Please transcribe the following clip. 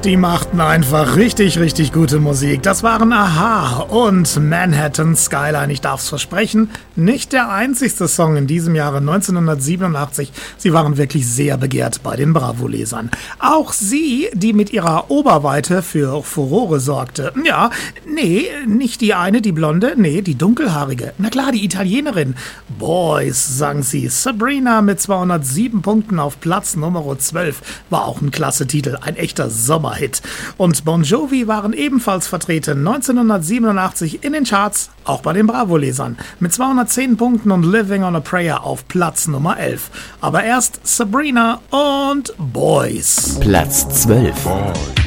Die machten einfach richtig, richtig gute Musik. Das waren Aha und Manhattan Skyline. Ich darf's versprechen, nicht der einzigste Song in diesem Jahre 1987. Sie waren wirklich sehr begehrt bei den Bravo-Lesern. Auch sie, die mit ihrer Oberweite für Furore sorgte. Ja, nee, nicht die eine, die Blonde, nee, die Dunkelhaarige. Na klar, die Italienerin. Boys, sang sie. Sabrina mit 207 Punkten auf Platz Nummer 12. War auch ein klasse Titel, ein echter Sommerhit. Und Bon Jovi waren ebenfalls vertreten 1987 in den Charts, auch bei den Bravo-Lesern, mit 210 Punkten und Living on a Prayer auf Platz Nummer 11. Aber erst Sabrina und Boys. Platz 12. Boys.